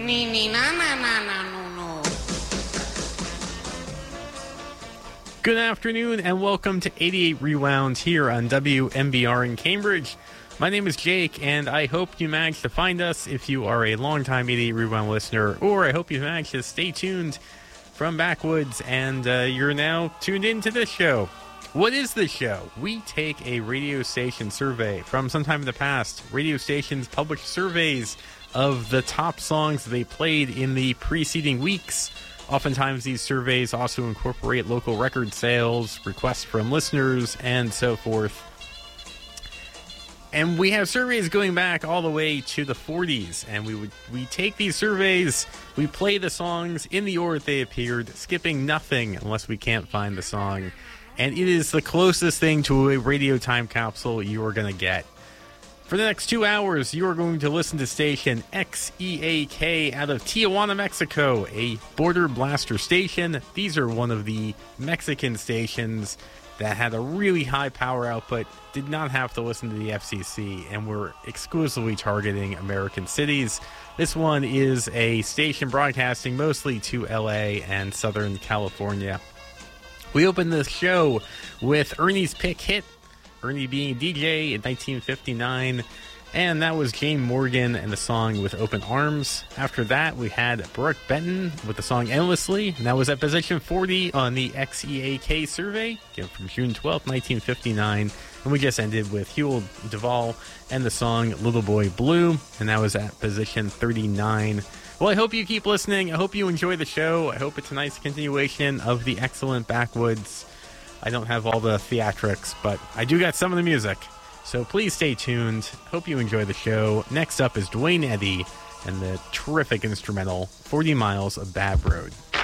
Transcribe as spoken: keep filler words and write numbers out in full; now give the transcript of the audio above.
Nee, nee, na, na, na, na, no, no. Good afternoon and welcome to eighty-eight Rewound here on W M B R in Cambridge. My name is Jake, and I hope you managed to find us if you are a longtime eighty-eight Rewound listener, or I hope you managed to stay tuned from Backwoods and uh, you're now tuned into this show. What is this show? We take a radio station survey from sometime in the past. Radio stations publish surveys of the top songs they played in the preceding weeks. Oftentimes these surveys also incorporate local record sales, requests from listeners, and so forth. And we have surveys going back all the way to the forties, and we would we take these surveys, we play the songs in the order they appeared, skipping nothing unless we can't find the song. And it is the closest thing to a radio time capsule you are going to get. For the next two hours, you are going to listen to station X E A K out of Tijuana, Mexico, a border blaster station. These are one of the Mexican stations that had a really high power output, did not have to listen to the F C C, and were exclusively targeting American cities. This one is a station broadcasting mostly to L A and Southern California. We opened the show with Ernie's Pick Hit, Ernie being a D J in nineteen fifty-nine, and that was Jane Morgan and the song With Open Arms. After that, we had Brooke Benton with the song Endlessly, and that was at position forty on the X E A K survey, again from June twelfth, nineteen fifty-nine. And we just ended with Huel Duvall and the song Little Boy Blue, and that was at position thirty-nine. Well, I hope you keep listening. I hope you enjoy the show. I hope it's a nice continuation of the excellent Backwoods. I don't have all the theatrics, but I do got some of the music. So please stay tuned. Hope you enjoy the show. Next up is Dwayne Eddy and the terrific instrumental forty miles of Bad Road.